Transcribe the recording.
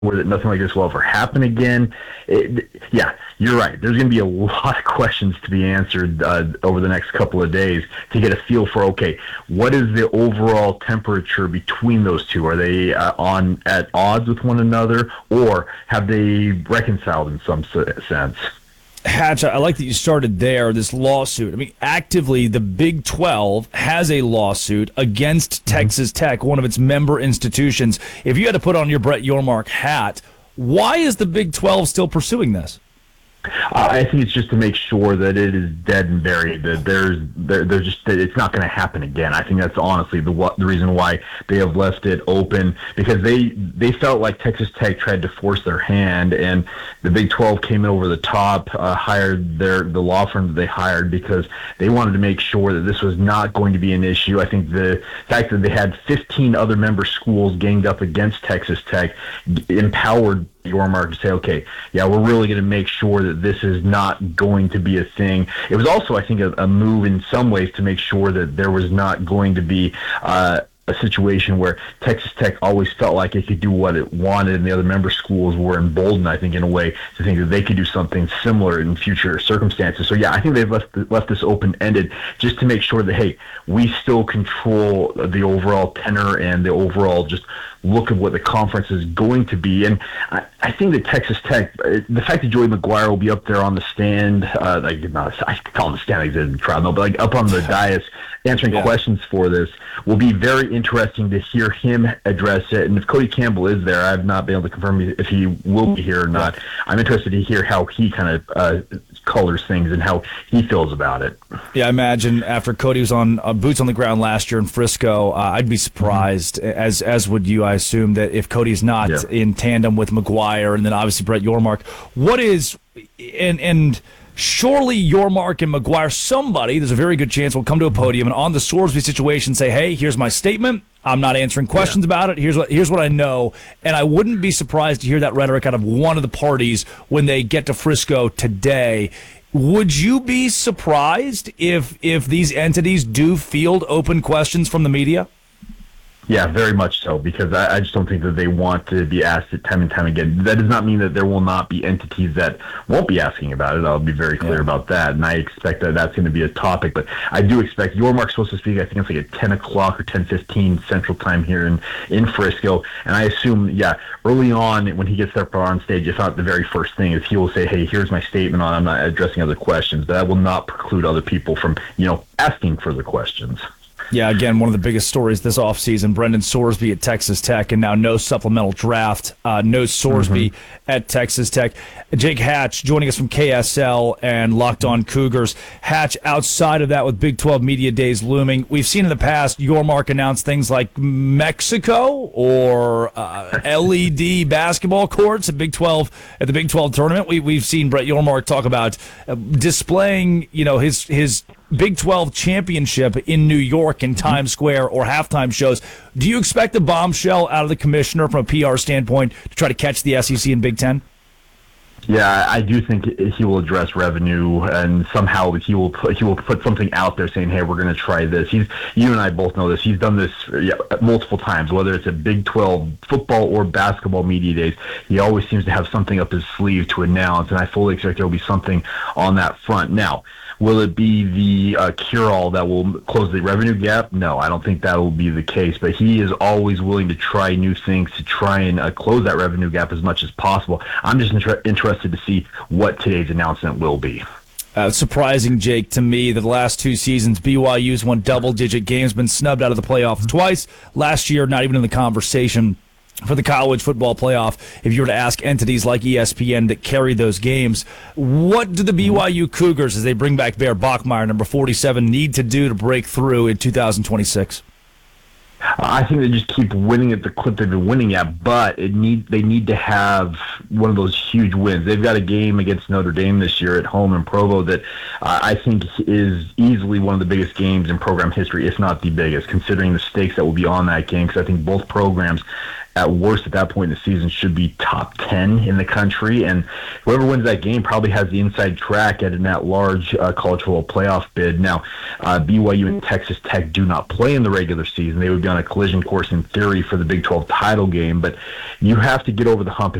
where that nothing like this will ever happen again. Yeah, you're right. There's going to be a lot of questions to be answered over the next couple of days to get a feel for, okay, what is the overall temperature between those two? Are they at odds with one another, or have they reconciled in some sense? Hatch, I like that you started there, this lawsuit. I mean, actively, the Big 12 has a lawsuit against Texas Tech, one of its member institutions. If you had to put on your Brett Yormark hat, why is the Big 12 still pursuing this? I think it's just to make sure that it is dead and buried. That there's just that it's not going to happen again. I think that's honestly the reason why they have left it open, because they felt like Texas Tech tried to force their hand, and the Big 12 came over the top, hired the law firm that they hired because they wanted to make sure that this was not going to be an issue. I think the fact that they had 15 other member schools ganged up against Texas Tech empowered Yormark to say, okay, yeah, we're really going to make sure that this is not going to be a thing. It was also, I think, a move in some ways to make sure that there was not going to be a situation where Texas Tech always felt like it could do what it wanted, and the other member schools were emboldened, I think, in a way to think that they could do something similar in future circumstances. So yeah, I think they've left this open-ended just to make sure that, hey, we still control the overall tenor and the overall just look of what the conference is going to be. And I think that Texas Tech, the fact that Joey McGuire will be up there on the stand, I call him the stand, like the trial, no, but like up on the dais answering questions for this, will be very interesting to hear him address it. And if Cody Campbell is there, I've not been able to confirm if he will be here or not. I'm interested to hear how he kind of colors things and how he feels about it. Yeah, I imagine after Cody was on boots on the ground last year in Frisco, I'd be surprised, as would you, I assume, that if Cody's not in tandem with McGuire and then obviously Brett Yormark, what is and surely Yormark and McGuire, somebody, there's a very good chance will come to a podium and on the Sorsby situation say, hey, here's my statement. I'm not answering questions about it. Here's what I know. And I wouldn't be surprised to hear that rhetoric out of one of the parties when they get to Frisco today. Would you be surprised if these entities do field open questions from the media? Yeah, very much so, because I just don't think that they want to be asked it time and time again. That does not mean that there will not be entities that won't be asking about it. I'll be very clear about that, and I expect that that's going to be a topic. But I do expect Yormark's supposed to speak, I think it's like at 10 o'clock or 10:15 Central Time here in Frisco, and I assume, early on when he gets there on stage, if not the very first thing, is he will say, hey, here's my statement on I'm not addressing other questions. But that will not preclude other people from, asking further questions. Yeah, again, one of the biggest stories this offseason, Brendan Sorsby at Texas Tech, and now no supplemental draft, no Sorsby at Texas Tech. Jake Hatch joining us from KSL and Locked On Cougars. Hatch, outside of that with Big 12 Media Days looming, we've seen in the past Yormark announce things like Mexico or LED basketball courts at the Big 12 tournament. We've seen Brett Yormark talk about displaying, his Big 12 championship in New York in Times Square or halftime shows. Do you expect a bombshell out of the commissioner from a PR standpoint to try to catch the SEC and Big 10? Yeah, I do think he will address revenue, and somehow he will put something out there saying, hey, we're going to try this. You and I both know this. He's done this multiple times, whether it's at Big 12 football or basketball media days. He always seems to have something up his sleeve to announce, and I fully expect there will be something on that front. Now, will it be the cure-all that will close the revenue gap? No, I don't think that will be the case. But he is always willing to try new things to try and close that revenue gap as much as possible. I'm just interested to see what today's announcement will be. Surprising, Jake, to me that the last two seasons BYU's won double-digit games, been snubbed out of the playoffs twice. Last year, not even in the conversation for the college football playoff, if you were to ask entities like ESPN that carry those games. What do the BYU Cougars, as they bring back Bear Bachmeier, number 47, need to do to break through in 2026? I think they just keep winning at the clip they've been winning at, but they need to have one of those huge wins. They've got a game against Notre Dame this year at home in Provo that I think is easily one of the biggest games in program history, if not the biggest, considering the stakes that will be on that game, because I think both programs at worst at that point in the season should be top 10 in the country, and whoever wins that game probably has the inside track at an at-large college football playoff bid. Now, BYU and Texas Tech do not play in the regular season. They would be on a collision course in theory for the Big 12 title game, but you have to get over the hump